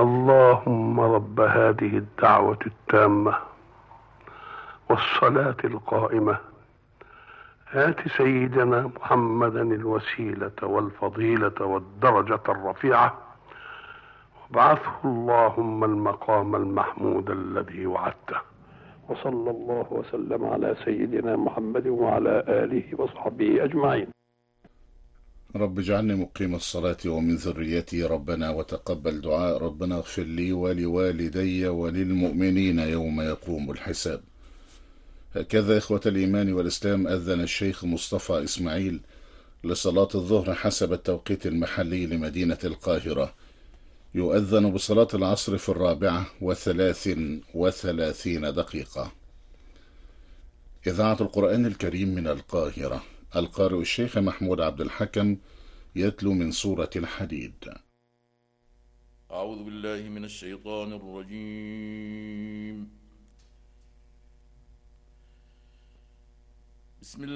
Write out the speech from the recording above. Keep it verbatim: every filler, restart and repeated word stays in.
اللهم رب هذه الدعوة التامة والصلاة القائمة آت سيدنا محمدا الوسيلة والفضيلة والدرجة الرفيعة وابعثه اللهم المقام المحمود الذي وعدته. وصلى الله وسلم على سيدنا محمد وعلى آله وصحبه أجمعين. رب اجعلني مقيم الصلاة ومن ذريتي ربنا وتقبل دعاء ربنا اغفر لي ولوالدي وللمؤمنين يوم يقوم الحساب. هكذا إخوة الإيمان والإسلام أذن الشيخ مصطفى إسماعيل لصلاة الظهر حسب التوقيت المحلي لمدينة القاهرة. يؤذن بصلاة العصر في الرابعة وثلاث وثلاثين دقيقة. إذاعة القرآن الكريم من القاهرة. القارئ الشيخ محمود عبد الحكم يتلو من سورة الحديد. أعوذ بالله من الشيطان الرجيم. بسم الله